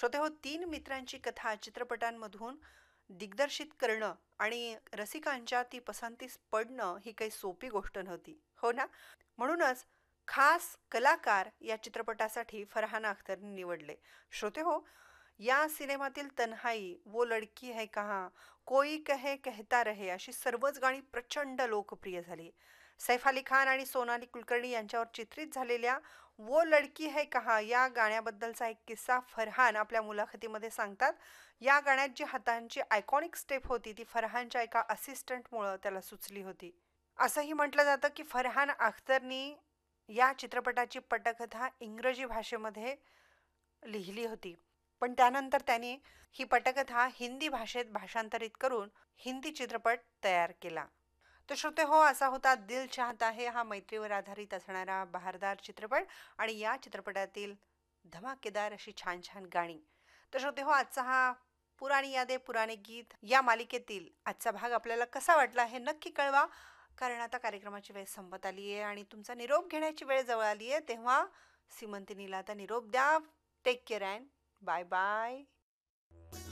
श्रोते हो, 3 मित्रांची कथा चित्रपटांमधून दिग्दर्शित करणं आणि रसिकांच्या ती पसंतीस पडणं ही काही सोपी गोष्ट नव्हती, हो ना? म्हणूनच खास कलाकार या चित्रपटासाठी फरहान अख्तरने निवडले. श्रोते हो, या सिनेमातील तन्हाई, वो लडकी है कहाँ, कोई कहे कहता रहे अशी सर्वच गाणी प्रचंड लोकप्रिय झाली. सैफ अली खान आणि सोनाली कुलकर्णी यांच्यावर चित्रित झालेल्या वो लडकी है कहाँ या गाण्याबद्दलचा एक किस्सा फरहान आपल्या मुलाखतीमध्ये सांगतात. या गाण्यात जी हातांची आयकॉनिक स्टेप होती ती फरहानच्या एका असिस्टंटमुळं त्याला सुचली होती. असंही म्हटलं जातं की फरहान अख्तरनी या चित्रपटाची पटकथा इंग्रजी भाषेमध्ये लिहिली होती. पण त्यानंतर त्याने ही पटकथा हिंदी भाषेत भाषांतरित करून हिंदी चित्रपट तयार केला. तर श्रोते हो, असा होता दिल चाहता है हा मैत्रीवर आधारित असणारा बहारदार चित्रपट आणि या चित्रपटातील धमाकेदार अशी छान छान गाणी. तर श्रोते हो, आजचा हा पुराणी यादे पुराणे गीत या मालिकेतील आजचा भाग आपल्याला कसा वाटला हे नक्की कळवा. कारण आता कार्यक्रमाची वेळ संपत आली आहे आणि तुमचा निरोप घेण्याची वेळ जवळ आली आहे. तेव्हा सीमंतिनीला आता निरोप द्या. Take care and bye bye.